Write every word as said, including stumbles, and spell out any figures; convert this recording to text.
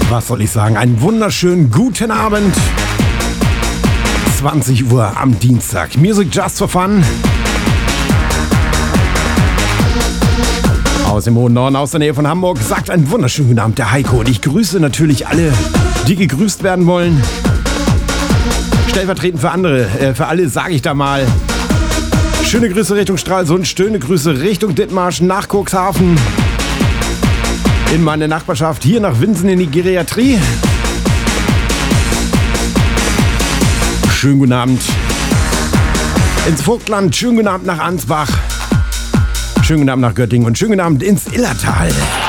Was soll ich sagen? Einen wunderschönen guten Abend. zwanzig Uhr am Dienstag. Music Just for Fun. Aus dem hohen Norden, aus der Nähe von Hamburg, sagt einen wunderschönen guten Abend der Heiko. Und ich grüße natürlich alle, die gegrüßt werden wollen. Stellvertretend für andere, äh, für alle sage ich da mal: schöne Grüße Richtung Stralsund, schöne Grüße Richtung Dithmarschen, nach Cuxhaven, in meine Nachbarschaft, hier nach Winsen in die Geriatrie. Schönen guten Abend ins Vogtland, schönen guten Abend nach Ansbach, schönen guten Abend nach Göttingen und schönen guten Abend ins Illertal.